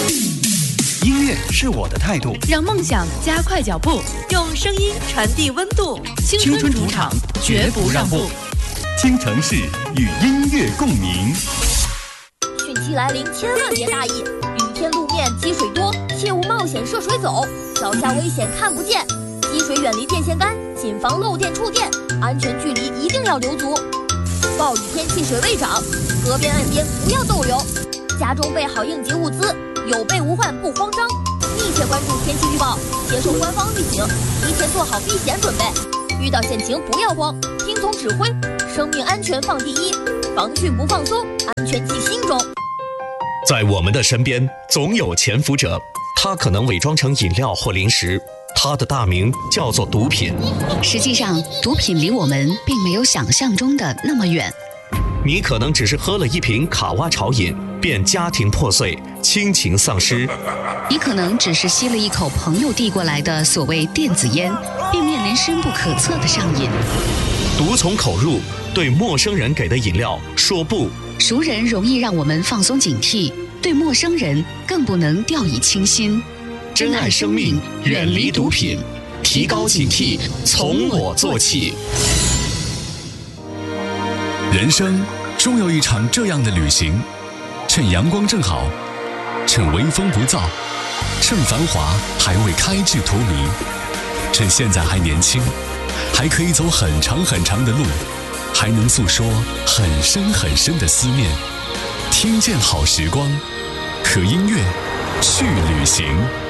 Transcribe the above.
音乐是我的态度， 让梦想加快脚步， 用声音传递温度。 青春主场，绝不让步。 听城市与音乐共鸣。 汛期来临，千万别大意。雨天路面积水多，切勿冒险涉水走。脚下危险看不见，积水远离电线杆，谨防漏电触电。安全距离一定要留足。暴雨天气水位涨，河边岸边不要逗留。家中备好应急物资，有备无患不慌张。密切关注天气预报，接受官方预警，提前做好避险准备。遇到险情不要慌，听从指挥，生命安全放第一，防汛不放松，安全记心中。 在我们的身边总有潜伏者，他可能伪装成饮料或零食，他的大名叫做毒品。 实际上，毒品离我们并没有想象中的那么远。 你可能只是喝了一瓶卡哇潮饮，便家庭破碎，亲情丧失。 你可能只是吸了一口朋友递过来的所谓电子烟，便面临深不可测的上瘾。 毒从口入，对陌生人给的饮料说不。 熟人容易让我们放松警惕，对陌生人更不能掉以轻心。 珍爱生命，远离毒品，提高警惕，从我做起。 人生终有一场这样的旅行，趁阳光正好，趁微风不燥，趁繁华还未开至荼蘼，趁现在还年轻，还可以走很长很长的路，还能诉说很深很深的思念。听见好时光，和音乐去旅行。